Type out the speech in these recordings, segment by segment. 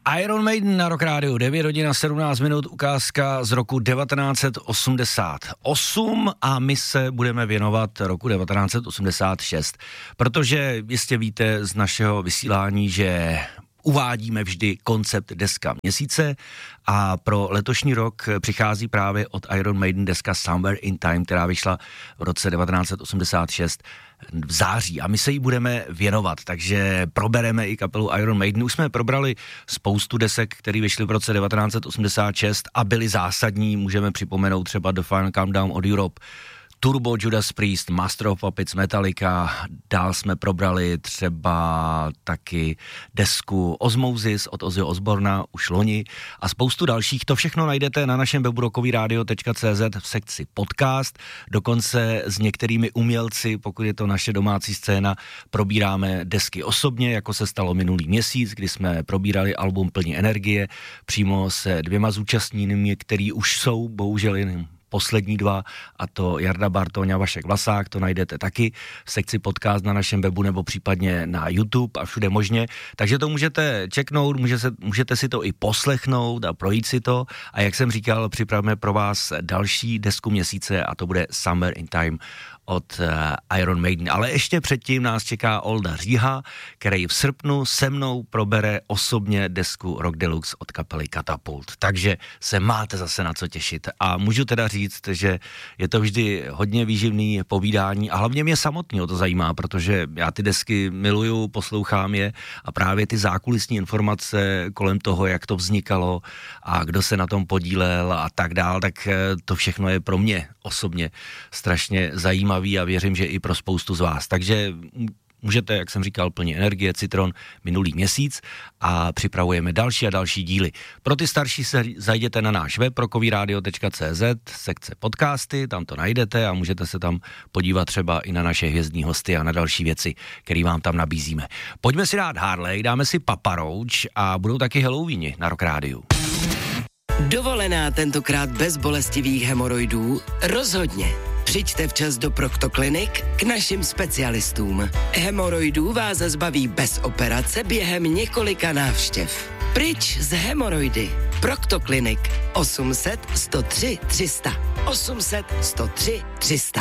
Iron Maiden na Rock Radio, 9 hodin a 17 minut, ukázka z roku 1988 a my se budeme věnovat roku 1986, protože jistě víte z našeho vysílání, že uvádíme vždy koncept deska měsíce a pro letošní rok přichází právě od Iron Maiden deska Somewhere in Time, která vyšla v roce 1986 v září a my se jí budeme věnovat, takže probereme i kapelu Iron Maiden. Už jsme probrali spoustu desek, které vyšly v roce 1986 a byly zásadní, můžeme připomenout třeba The Final Countdown od Europe, Turbo, Judas Priest, Master of Puppets, Metallica, dál jsme probrali třeba taky desku Osmosis od Ozzyho Osborna už loni a spoustu dalších. To všechno najdete na našem webu rockovyradio.cz v sekci podcast, dokonce s některými umělci, pokud je to naše domácí scéna, probíráme desky osobně, jako se stalo minulý měsíc, kdy jsme probírali album Plně energie, přímo se 2 zúčastněnými, který už jsou bohužel jen poslední 2, a to Jarda Bartoň a Vašek Vlasák, to najdete taky v sekci podcast na našem webu nebo případně na YouTube a všude možně, takže to můžete čeknout, můžete si to i poslechnout a projít si to a jak jsem říkal, připravíme pro vás další desku měsíce a to bude Summer in Time od Iron Maiden. Ale ještě předtím nás čeká Olda Říha, který v srpnu se mnou probere osobně desku Rock Deluxe od kapely Katapult. Takže se máte zase na co těšit. A můžu teda říct, že je to vždy hodně výživný povídání a hlavně mě samotného to zajímá, protože já ty desky miluju, poslouchám je a právě ty zákulisní informace kolem toho, jak to vznikalo a kdo se na tom podílel a tak dál, tak to všechno je pro mě osobně strašně zajímavé a věřím, že i pro spoustu z vás. Takže můžete, jak jsem říkal, Plně energie, Citron minulý měsíc a připravujeme další a další díly. Pro ty starší se zajděte na náš web rockovyradio.cz, sekce podcasty, tam to najdete a můžete se tam podívat třeba i na naše hvězdní hosty a na další věci, které vám tam nabízíme. Pojďme si dát Harley, dáme si Papa Roach a budou taky Halloweeni na Rock Radio. Dovolená tentokrát bez bolestivých hemoroidů? Rozhodně. Přijďte včas do Proktoklinik k našim specialistům. Hemoroidů vás zbaví bez operace během několika návštěv. Pryč z hemoroidy. Proktoklinik 800 103 300. 800 103 300.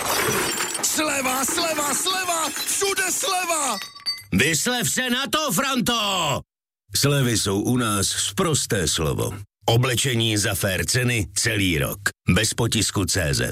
Sleva, sleva, sleva! Všude sleva! Vyslev se na to, Franto! Slevy jsou u nás sprosté slovo. Oblečení za fair ceny celý rok. Bez potisku CZ.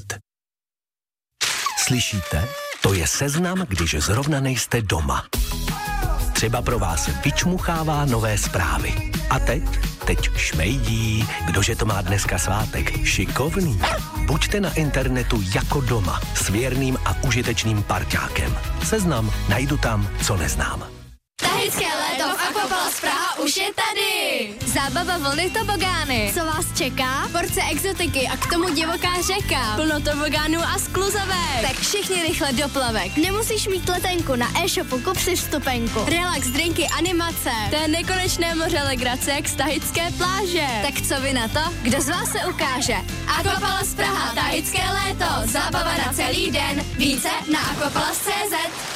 Slyšíte? To je seznam, když zrovna nejste doma. Třeba pro vás vyčmuchává nové zprávy. A teď šmejdí, kdože to má dneska svátek. Šikovný. Buďte na internetu jako doma s věrným a užitečným parťákem. Seznam najdu tam, co neznám. Tahické léto v Aquapalace Praha už je tady! Zábava vlny tobogány. Co vás čeká? Porce exotiky a k tomu divoká řeka. Plno tobogánů a skluzavek. Tak všichni rychle do plavek. Nemusíš mít letenku, na e-shopu kup si vstupenku. Relax, drinky, animace. To je nekonečné moře legrace jak z tahické pláže. Tak co vy na to? Kdo z vás se ukáže? Aquapalace Praha, tahické léto. Zábava na celý den. Více na aquapalace.cz.